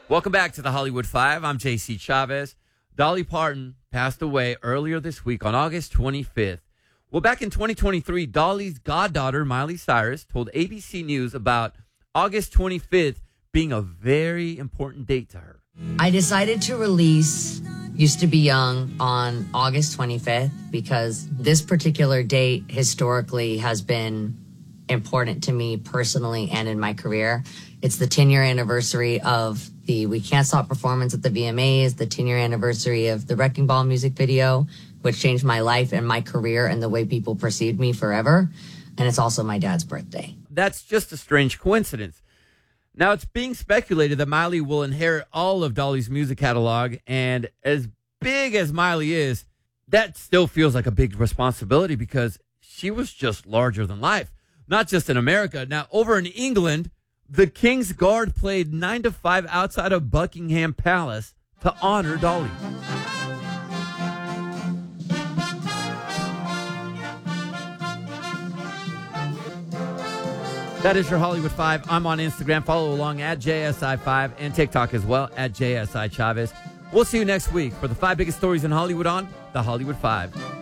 Welcome back to the Hollywood Five. I'm JC Chavez. Dolly Parton passed away earlier this week on August 25th. Well, back in 2023, Dolly's goddaughter, Miley Cyrus, told ABC News about August 25th being a very important date to her. I decided to release Used to Be Young on August 25th because this particular date historically has been important to me personally and in my career. It's the 10-year anniversary of the We Can't Stop performance at the VMAs, the 10-year anniversary of the Wrecking Ball music video, which changed my life and my career and the way people perceived me forever. And it's also my dad's birthday. That's just a strange coincidence. Now, it's being speculated that Miley will inherit all of Dolly's music catalog, and as big as Miley is, that still feels like a big responsibility because she was just larger than life, not just in America. Now, over in England, the King's Guard played 9 to 5 outside of Buckingham Palace to honor Dolly. That is your Hollywood Five. I'm on Instagram. Follow along at JSI5 and TikTok as well at JSI Chavez. We'll see you next week for the 5 biggest stories in Hollywood on The Hollywood Five.